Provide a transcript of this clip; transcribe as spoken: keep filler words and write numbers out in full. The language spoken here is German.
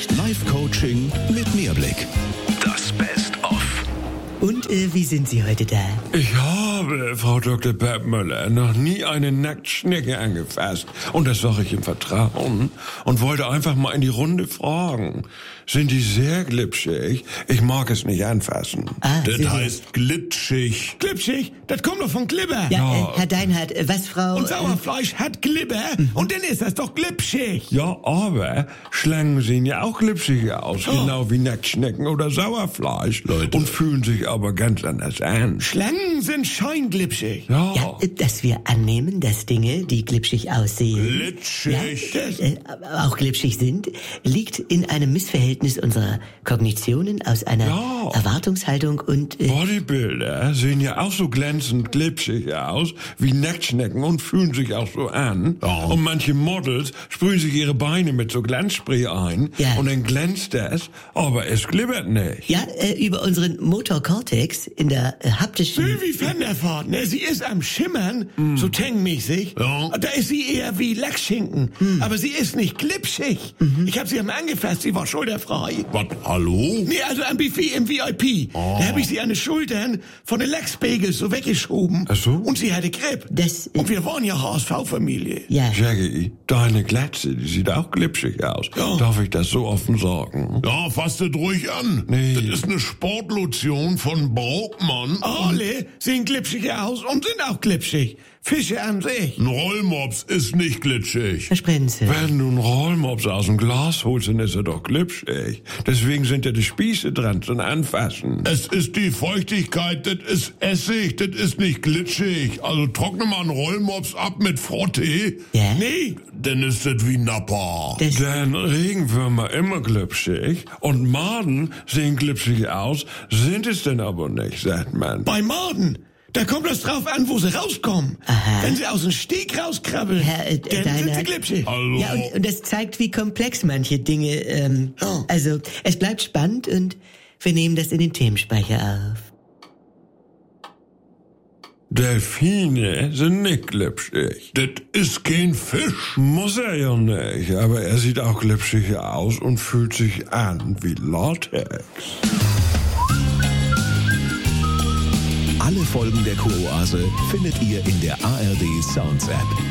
Live-Coaching mit Mehrblick. Das Best-of. Und äh, wie sind Sie heute da? Ich habe, Frau Doktor Peppmüller, noch nie eine Nacktschnecke angefasst. Und das sage ich im Vertrauen. Und wollte einfach mal in die Runde fragen. Sind die sehr glitschig? Ich mag es nicht anfassen. Ah, das Sie- heißt glitschig. Glitschig, das kommt doch von Glibber. Ja, Ja. Äh, Herr Deinhardt, äh, was Frau... Und Sauerfleisch hat Glibber und dann ist das doch glitschig. Ja, aber Schlangen sehen ja auch glitschig aus. Oh. Genau wie Nacktschnecken oder Sauerfleisch. Leute. Und fühlen sich aber ganz anders an. Schlangen sind scheinglitschig. Ja. Ja, äh, dass wir annehmen, dass Dinge, die glitschig aussehen... Glitschig. Äh, auch glitschig sind, liegt in einem Missverhältnis unserer Kognitionen aus einer Ja. Erwartungshaltung und... Äh, Bodybuilder sehen ja auch so glänzend glitschig aus wie Nacktschnecken und fühlen sich auch so an. Ja. Und manche Models sprühen sich ihre Beine mit so Glanzspray ein Ja. und dann glänzt das, aber es glibbert nicht. ja, äh, über unseren Motorcortex in der äh, haptischen... Sylvie van der Vaart, ne, sie ist am Schimmern, so tangmäßig. Ja. Da ist sie eher wie Lachsschinken. Aber sie ist nicht glitschig. Ich habe sie einmal angefasst, sie war schulterfrei. Was, hallo? Nee, also am Buffet im V I P. Da habe ich sie an den Schultern von den Lachsbagels so weggeschoben. Ach so? Und sie hatte Grip. Das, äh, Und wir waren ja H S V-Familie. ja, Jackie, deine Glatze, die sieht auch glitschig aus. Ja. Darf ich das so offen sagen? Ja, fasst das ruhig an. Nee. Das ist eine Sportlotion von Braukmann. Alle sehen glitschig aus und sind auch glitschig. Fische an sich. Ein Rollmops ist nicht glitschig. Herr Sprenzel. Wenn du einen Rollmops aus dem Glas holst, dann ist er doch glitschig. Deswegen sind ja die Spieße dran zum Anfassen. Es ist die Feuchtigkeit, das ist Essig, das ist nicht glitschig. Also trockne mal einen Rollmops ab mit Frottee, Ja? Nee, dann ist das wie Nappa. Das, Denn Regenwürmer immer glitschig und Maden sehen glitschig aus, sind es denn aber nicht, sagt man. bei Maden. Da kommt es drauf an, wo sie rauskommen. Aha. Wenn sie aus dem Steg rauskrabbeln, Herr, äh, dann sind deiner- sie glitschig. Also, ja, und, und das zeigt, wie komplex manche Dinge, ähm, Ja. also, es bleibt spannend und wir nehmen das in den Themenspeicher auf. Delfine sind nicht glitschig. das ist kein Fisch. Muss er ja nicht, aber er sieht auch glitschig aus und fühlt sich an wie Latex. Alle Folgen der Kuroase findet ihr in der A R D Sounds App.